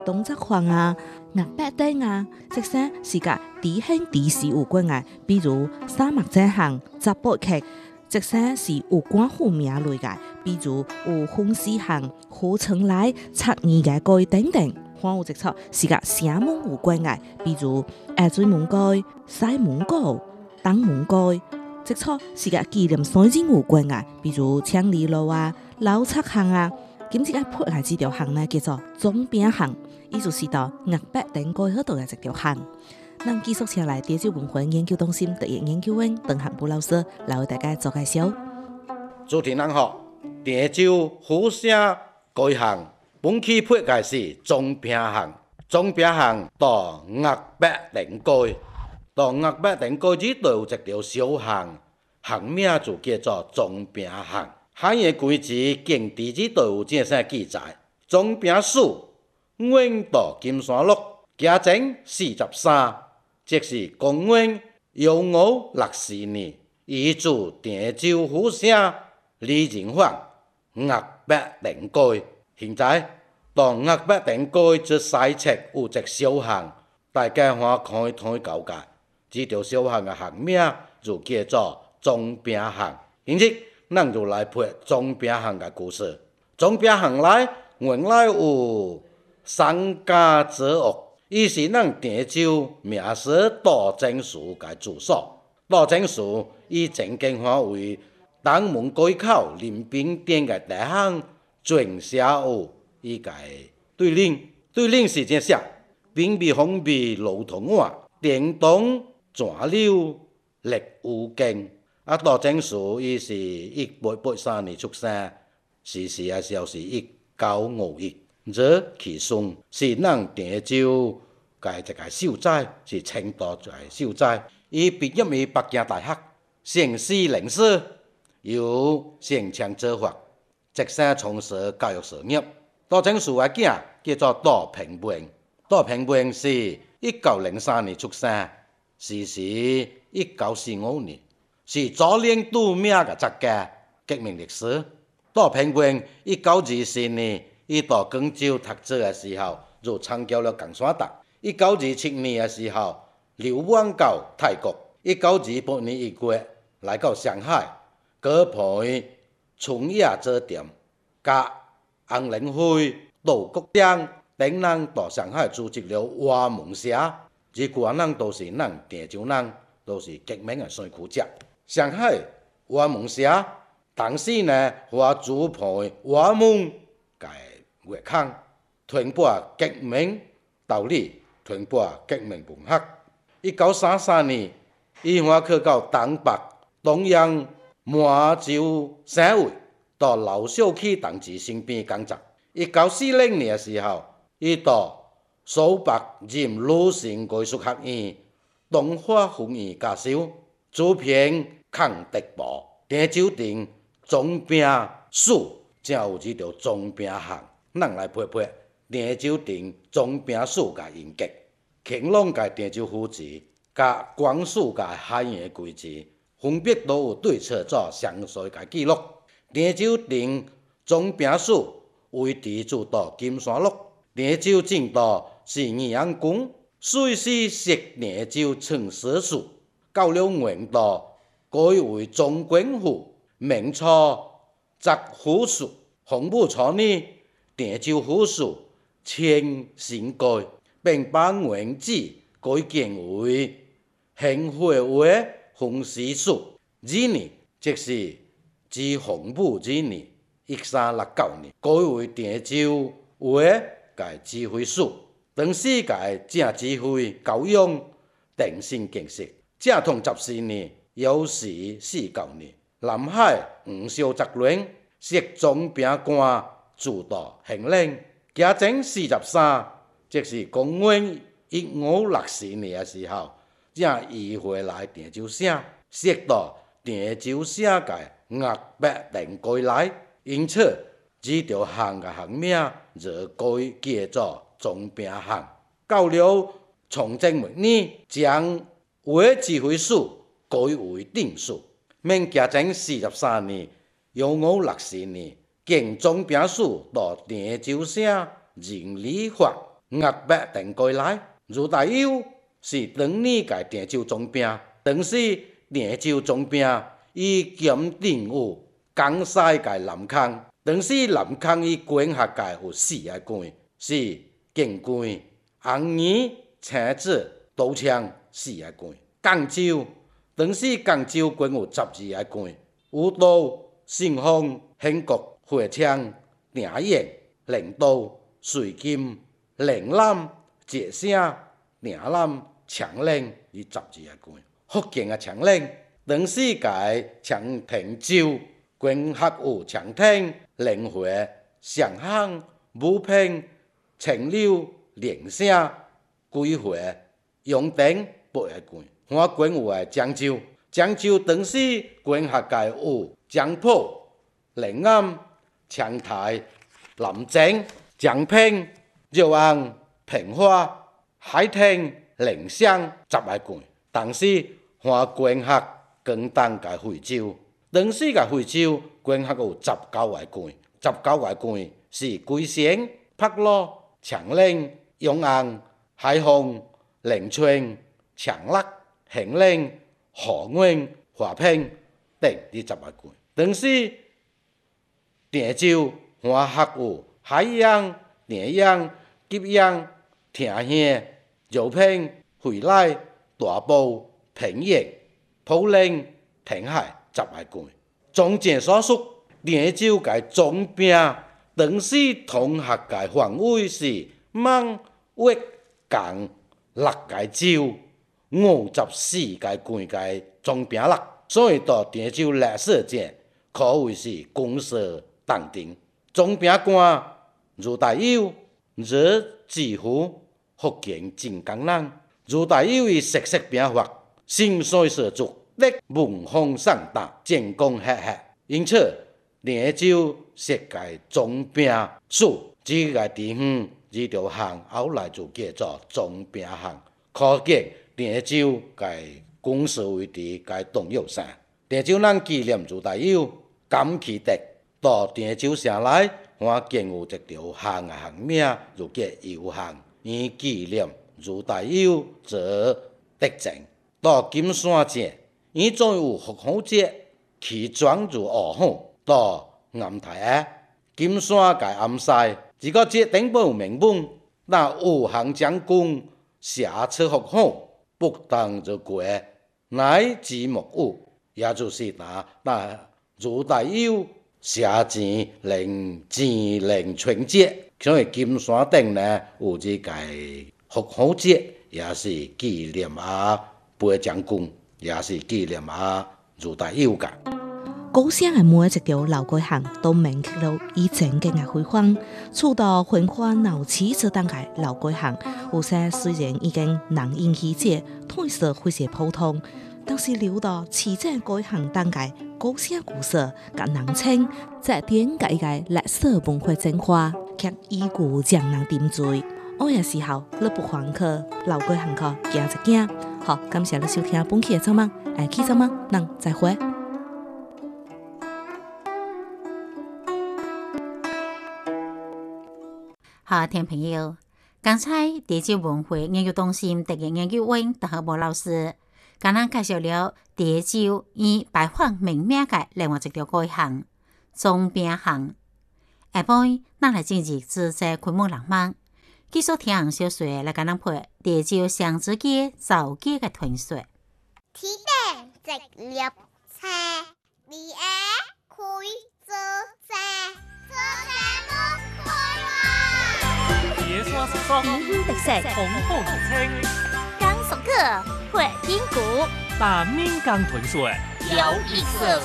东则行啊、牙白灯啊，即些是甲地兴地势有关的，比如沙漠这行、杂卜劇，即些是有关户名类的，比如有风市行、河城来、插耳嘅街等等。还有一撮是甲城门有关的，比如下水門街、西門街、東門街。即撮是甲紀念山人有關的，比如昌黎路啊、老七行啊。今次嘅鋪嚟這條行呢，叫做總餅行，意思是到額北頂街嗰度嘅一條行。咱繼續請來潮州文化研究中心特約研究員鄧漢武老師來為大家做介紹。 主持人好，潮州府城街行本期鋪嘅是總餅行，總餅行到額北頂街，到額北頂街呢度有一條小行，行名就叫做總餅行。行嘅規矩經地址都有這些記載。總餅署阮到金山路嘉靖43，即是公元1564年，移駐潮州府城李仁坊額北頂街。現在到額北頂街這西側有一小巷，大家可以睇到嘅。這條小巷嘅行名就叫做總餅行。因此咱就來配總餅行嘅故事。總餅行內原來有三家子屋，伊是咱潮州名士杜正樹嘅住所。杜正樹以曾經為東門街口臨兵店嘅大行全寫有伊個對聯，對聯是這寫：兵備鋒備路通晚，電動轉溜力有勁。杜正樹伊是1883年出生，逝世嘅時候是1951。這其孫是咱潮州嘅一個秀才，是青島嘅秀才。伊畢業於北京大學，姓施領事，由先槍執法，直生從事教育事業。杜正樹嘅囝叫做杜平平，杜平平是1903年出生，逝世1945年。是左領度名嘅作家、革命歷史。杜平平1924年，伊到廣州讀書嘅時候，就參加了共產黨。1927年嘅時候，流亡到泰國。1928年1月來到上海，舉辦春夜酒店，甲洪靈輝、杜國璋等人到上海組織了華文社，這群人都是咱潮州人，都是革命嘅先驅者。上海華文社當時呢，話主辦華文嘅月刊，傳播革命道理，傳播革命文學。1933年，伊話去到東北東陽滿洲省委，到老小區同志身邊工作。1940年嘅時候，伊到蘇北任魯迅藝術學院動畫學院教授，主編抗敵部，潮州鎮總餅署，才有這條總餅行。咱來配配潮州鎮總餅署嘅嚴格，乾隆嘅潮州府志，甲光緒嘅海洋規矩，分別都有對冊做詳細嘅記錄。潮州鎮總餅署位置就到金山路，潮州鎮道是義陽宮，水師設潮州創始署，到了元道。改為總管府，明初則府署，洪武初年潮州府署遷新街，並把原址改建為興惠會分司署。這年即是自洪武之年1369年，改為潮州會嘅指揮署。當時嘅正指揮高陽定新建設，正統14年。有時49年，南海吳少澤倫設總餅官主導行令，嘉靖43，即是公元1564年嘅時候，正移回來潮州省，設到潮州省嘅額北頂街內，因此這條行嘅行名就改叫做總餅行。到了崇正末年，將會指揮署改為定署，明嘉靖43年1564年，經總餅署到潮州省任理法， 岳伯定过来，如大有是当年个郑州总兵，当时郑州总兵伊兼任有江西个南康，当时南康伊管辖个有4个县，是建县、红岩、青子、都昌4个县。江州当时江州管有12个县，有都、信丰、兴国、会昌、定远、灵都、瑞金、岭南、浙城、定南、长岭伊12个县。福建个长岭当时个长汀州管辖有长汀、灵回、上港、武平、青柳、连城、归回、永定8个县。我管有个漳州，漳州当时管辖个有漳浦、临安、长台、南靖、漳平、饶安、平花、海天、灵山10个县。当时还管辖广东个惠州，当时个惠州管辖有19个县，19个县是龟山、柏路、长岭、永安、海丰、临川、长乐、兴宁、河源、华平等10个县。当时郑州还辖有海阳、田阳、吉阳、亭县、饶平、惠来、大埔、平原、普宁、填海10个县。总结所述，郑州个总兵当时统辖个范围是闽、粤、赣6个州，54个县个总兵力，所以到郑州历史上可谓是功色当定。总兵官如大有，热致富，福建晋江人。如大有伊熟悉兵法，心髓所足，力文风上达，战功赫赫。因此，郑州设个总兵署，这个地方这条巷后来就叫做总兵巷，可见郑州个公事为地个重要性。郑州人纪念如大有，感其德，到郑州城内还建有一条巷个巷名，就叫油巷，以纪念如大有则德政。到金山镇，伊总有复兴节，其庄如鹅吼。到南台啊，金山个暗西，这个节顶部有铭文，那武行将军下车复兴，不当就过，乃至木有，也就是那如大有写钱零春节，所以金山顶呢有这个复兴节，也是纪念八将军，也是纪念如大有噶。 故乡的每一条老街巷都铭刻了以前嘅嘅辉煌，除到繁华闹市这档嘅老街巷，有些虽然已經人煙稀少，褪色非常普通，但是留到市井街巷檔嘅故鄉故事，甲人稱，這點解嘅歷史文化精華，卻依舊將人點綴。午夜時候，你不妨去老街巷口行一行。好，感謝你收聽本期嘅節目，下期節目咱再會。 好，聽朋友，剛才鄭州文化研究中心特約研究員鄧學武老師，剛剛介紹了鄭州以拜訪命名嘅另外一條街巷總兵巷。下晡，咱來進入自在昆明浪漫，繼續聽小說來甲咱陪鄭州雙子街造街嘅傳說。 天頂直入車，你愛開做車，做車冇開話。 野山雪霜， 雲霧特色， 紅紅熱青， 江索克會天谷， 大面江豚水， 有意思。